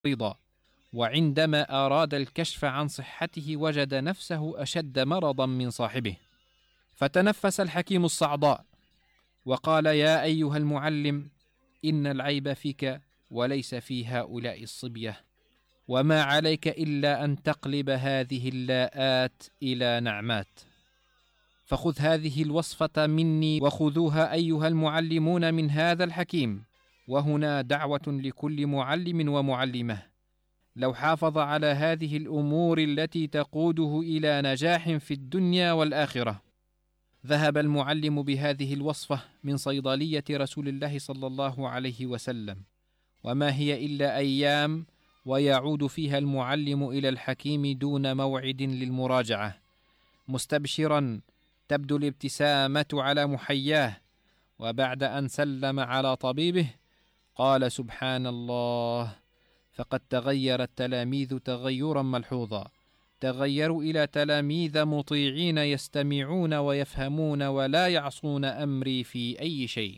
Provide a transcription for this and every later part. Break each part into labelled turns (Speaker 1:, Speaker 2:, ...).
Speaker 1: مريضا، وعندما أراد الكشف عن صحته وجد نفسه أشد مرضا من صاحبه. فتنفس الحكيم الصعداء وقال: يا أيها المعلم، إن العيب فيك وليس في هؤلاء الصبية، وما عليك إلا أن تقلب هذه اللاءات إلى نعمات. فخذ هذه الوصفة مني وخذوها أيها المعلمون من هذا الحكيم. وهنا دعوة لكل معلم ومعلمة، لو حافظ على هذه الأمور التي تقوده إلى نجاح في الدنيا والآخرة. ذهب المعلم بهذه الوصفة من صيدلية رسول الله صلى الله عليه وسلم، وما هي إلا أيام ويعود فيها المعلم إلى الحكيم دون موعد للمراجعة، مستبشرا تبدو الابتسامة على محياه. وبعد أن سلم على طبيبه قال: سبحان الله، فقد تغير التلاميذ تغيرا ملحوظا، تغيروا إلى تلاميذ مطيعين يستمعون ويفهمون ولا يعصون أمري في أي شيء.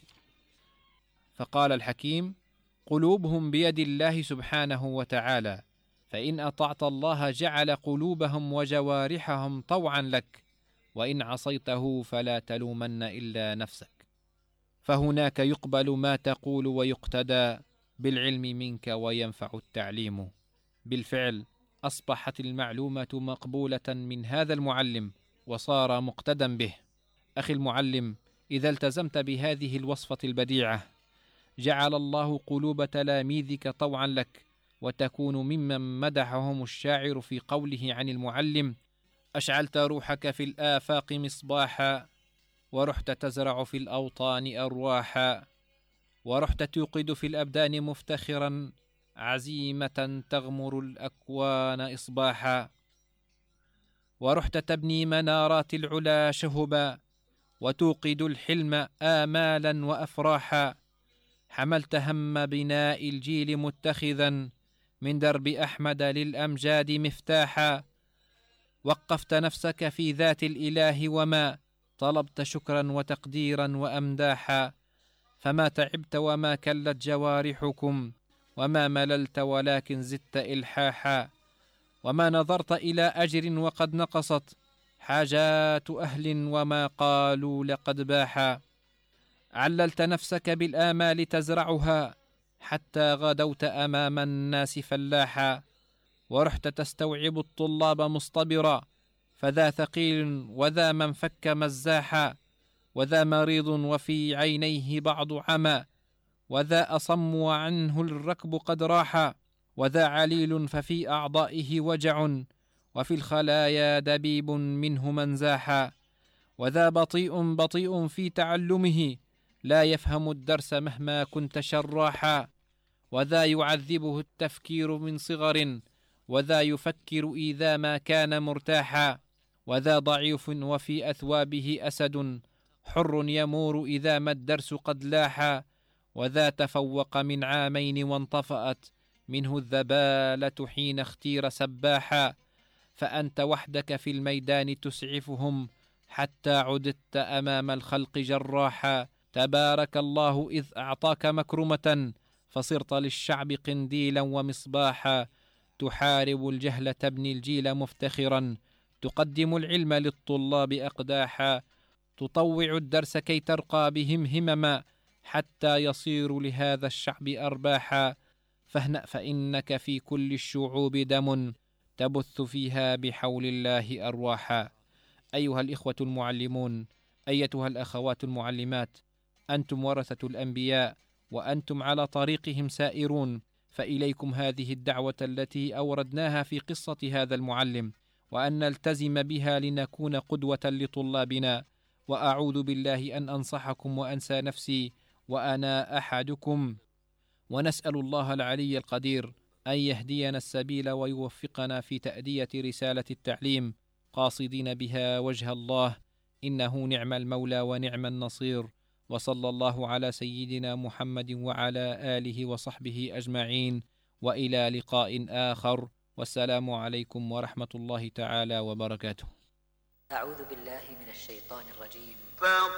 Speaker 1: فقال الحكيم: قلوبهم بيد الله سبحانه وتعالى، فإن أطعت الله جعل قلوبهم وجوارحهم طوعا لك، وإن عصيته فلا تلومن إلا نفسك. فهناك يقبل ما تقول ويقتدى بالعلم منك وينفع التعليم. بالفعل أصبحت المعلومة مقبولة من هذا المعلم وصار مقتدى به. أخي المعلم، إذا التزمت بهذه الوصفة البديعة جعل الله قلوب تلاميذك طوعا لك، وتكون ممن مدحهم الشاعر في قوله عن المعلم: أشعلت روحك في الآفاق مصباحا، ورحت تزرع في الأوطان أرواحا، ورحت توقد في الأبدان مفتخرا عزيمة تغمر الأكوان إصباحا، ورحت تبني منارات العلا شهبا، وتوقد الحلم آمالا وأفراحا، حملت هم بناء الجيل متخذا من درب أحمد للأمجاد مفتاحا، وقفت نفسك في ذات الإله وما طلبت شكرا وتقديرا وأمداحا، فما تعبت وما كلت جوارحكم، وما مللت ولكن زدت إلحاحا، وما نظرت إلى أجر وقد نقصت حاجات أهل وما قالوا لقد باحا، عللت نفسك بالآمال تزرعها حتى غدوت أمام الناس فلاحا، ورحت تستوعب الطلاب مصطبرا، فذا ثقيل وذا من فك مزاحا، وذا مريض وفي عينيه بعض عمى، وذا أصم وعنه الركب قد راحا، وذا عليل ففي أعضائه وجع، وفي الخلايا دبيب منه منزاحا، وذا بطيء في تعلمه لا يفهم الدرس مهما كنت شراحا، وذا يعذبه التفكير من صغر، وذا يفكر إذا ما كان مرتاحا، وذا ضعيف وفي أثوابه أسد حر يمور إذا ما الدرس قد لاحا، وذا تفوق من عامين وانطفأت منه الذبالة حين اختير سباحا، فأنت وحدك في الميدان تسعفهم حتى عددت أمام الخلق جراحا، تبارك الله إذ أعطاك مكرمة فصرت للشعب قنديلا ومصباحا، تحارب الجهل تبني الجيل مفتخرا، تقدم العلم للطلاب أقداحا، تطوع الدرس كي ترقى بهم همما حتى يصير لهذا الشعب أرباحا، فاهنأ فإنك في كل الشعوب دم تبث فيها بحول الله أرواحا. أيها الإخوة المعلمون، أيتها الأخوات المعلمات، أنتم ورثة الأنبياء وأنتم على طريقهم سائرون، فإليكم هذه الدعوة التي أوردناها في قصة هذا المعلم، وأن نلتزم بها لنكون قدوة لطلابنا. وأعوذ بالله أن أنصحكم وأنسى نفسي وأنا أحدكم، ونسأل الله العلي القدير أن يهدينا السبيل ويوفقنا في تأدية رسالة التعليم قاصدين بها وجه الله، إنه نعم المولى ونعم النصير. وصلى الله على سيدنا محمد وعلى آله وصحبه أجمعين، وإلى لقاء آخر، والسلام عليكم ورحمة الله تعالى وبركاته.
Speaker 2: أعوذ بالله من الشيطان الرجيم.